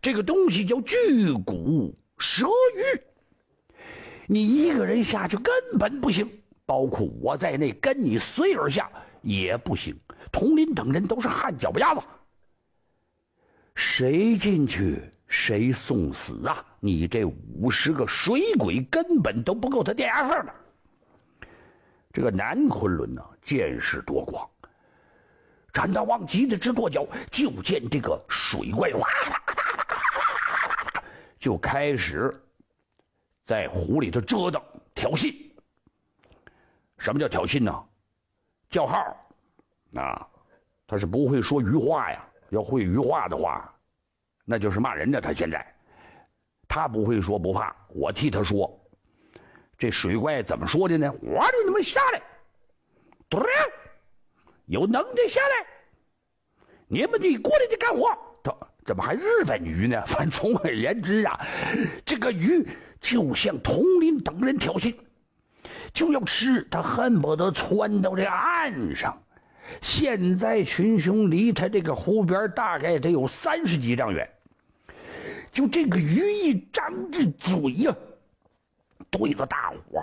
这个东西叫巨骨蛇鱼，你一个人下去根本不行，包括我在内跟你随而下也不行。佟林等人都是汗脚巴丫子，谁进去谁送死啊！你这50个水鬼根本都不够他垫牙缝的。这个南昆仑呢，见识多广，展大王急得直跺脚，就见这个水怪哗就开始在湖里头折腾挑衅。什么叫挑衅呢？叫号啊，他是不会说鱼话呀，要会鱼话的话那就是骂人的。他现在他不会说不怕，我替他说。这水怪怎么说的呢？我让你们下来，有能耐下来，你们得过来得干活。他怎么还日本鱼呢？反正总而言之啊，这个鱼就向佟林等人挑衅，就要吃，他恨不得窜到这岸上。现在群雄离他这个湖边大概得有30几丈远，就这个鱼一张着嘴呀，对着大伙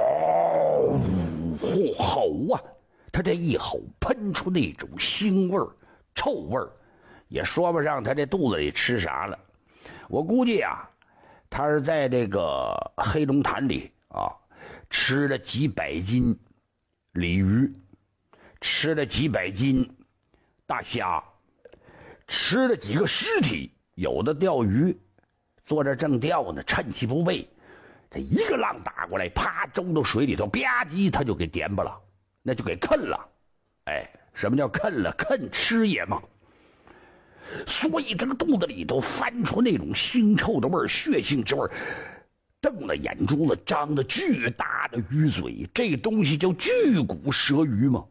吼啊！他这一吼，喷出那种腥味儿、臭味儿，也说不上他这肚子里吃啥了。我估计啊，他是在这个黑龙潭里啊，吃了几百斤鲤鱼，吃了几百斤大虾，吃了几个尸体。有的钓鱼坐这正钓呢，趁其不备，这一个浪打过来，啪，周到水里头，吧唧，他就给点巴了，那就给啃了。哎，什么叫啃了？啃吃也嘛。所以这个肚子里头翻出那种腥臭的味儿、血腥之味儿，瞪了眼珠子，张着巨大的鱼嘴，这东西叫巨骨蛇鱼嘛。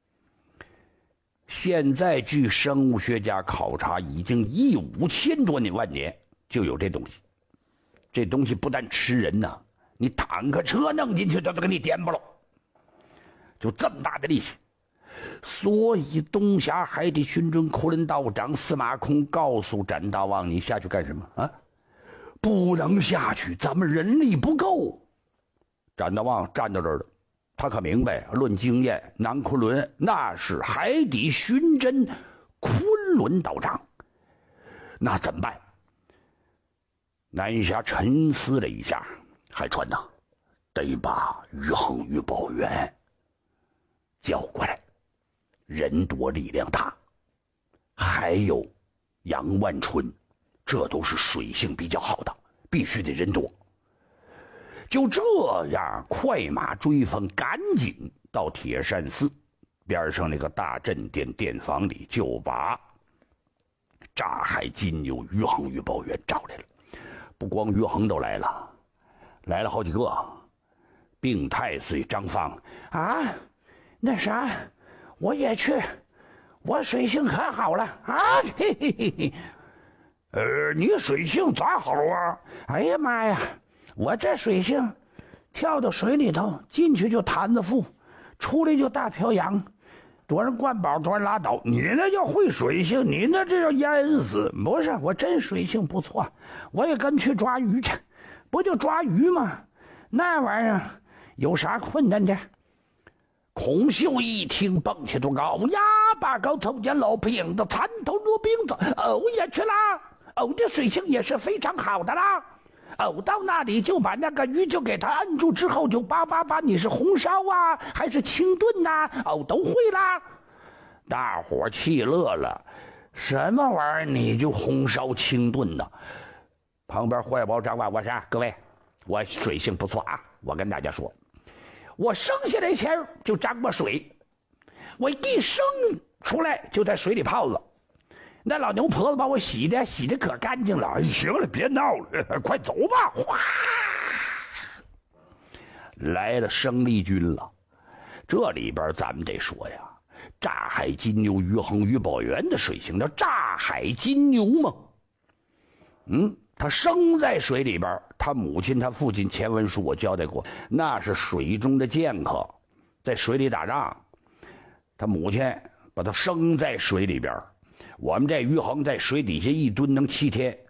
现在据生物学家考察，已经15000多万年就有这东西。这东西不但吃人呐，你坦克车弄进去，它都给你颠巴了，就这么大的力气。所以东峡海底巡侦库伦道长司马空告诉展大王，你下去干什么啊？不能下去，咱们人力不够。展大王站到这儿了，他可明白，论经验，南昆仑那是海底巡侦昆仑道长，那怎么办？南侠沉思了一下，海川呐，得把于恒于宝元叫过来，人多力量大，还有杨万春，这都是水性比较好的，必须得人多。就这样，快马追风，赶紧到铁扇寺边上那个大镇殿殿房里，就把炸海金牛于恒于宝元找来了。不光于恒都来了，来了好几个。病太岁张放啊，那啥，我也去，我水性可好了啊！嘿嘿嘿嘿。你水性咋好啊？哎呀妈呀，我这水性，跳到水里头，进去就坛子腹，出来就大漂洋，多人灌饱，多人拉倒。你那叫会水性，你那这叫淹死。不是，我真水性不错，我也跟去抓鱼去，不就抓鱼吗？那玩意儿有啥困难的？孔秀一听，蹦起多高呀，把高瞅见老兵的残头弱兵子，也去啦。这水性也是非常好的啦。到那里就把那个鱼就给他摁住之后，就叭，你是红烧啊还是清炖呐？都会啦。大伙气乐了，什么玩意儿你就红烧清炖呢？旁边坏宝张万，我说各位，我水性不错啊，我跟大家说，我生下来前就沾过水，我一生出来就在水里泡了。那老牛婆子把我洗的可干净了。哎，行了，别闹了，快走吧！哗，来了生力军了。这里边咱们得说呀，炸海金牛于恒于宝元的水性叫炸海金牛嘛。他生在水里边，他母亲他父亲前文书我交代过，那是水中的剑客，在水里打仗，他母亲把他生在水里边。我们这于恒在水底下一蹲能7天，